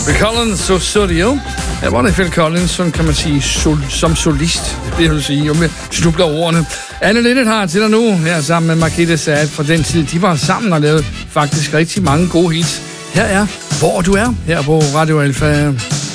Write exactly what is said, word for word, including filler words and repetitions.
Phil Collins, So Studio. Ja, hvor er det Phil Collins, sådan kan man sige, sol, som solist. Det vil sige, om jeg snubler ordene. Anne Linnet har til dig nu, her sammen med Markete Saad fra den tid. De var sammen og lavede faktisk rigtig mange gode hits. Her er Hvor du er, her på Radio Alfa.